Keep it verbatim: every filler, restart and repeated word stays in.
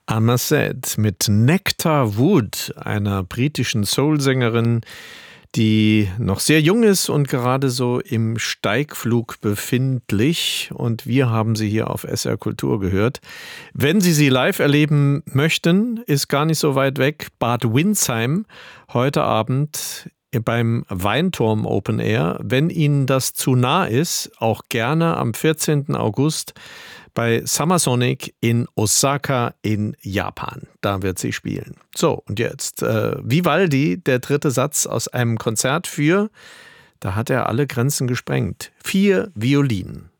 Amar Said mit Nectar Wood, einer britischen Soul-Sängerin, die noch sehr jung ist und gerade so im Steigflug befindlich. Und wir haben sie hier auf S R Kultur gehört. Wenn Sie sie live erleben möchten, ist gar nicht so weit weg. Bad Windsheim, heute Abend beim Weinturm Open Air. Wenn Ihnen das zu nah ist, auch gerne am vierzehnten August bei Summer Sonic in Osaka in Japan. Da wird sie spielen. So, und jetzt äh, Vivaldi, der dritte Satz aus einem Konzert für, da hat er alle Grenzen gesprengt, vier Violinen.